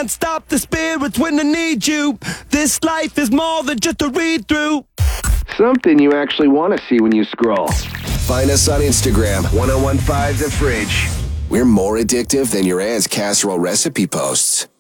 can't stop the spirits when they need you. This life is more than just a read-through. Something you actually want to see when you scroll. Find us on Instagram, 1015 The Fridge. We're more addictive than your aunt's casserole recipe posts.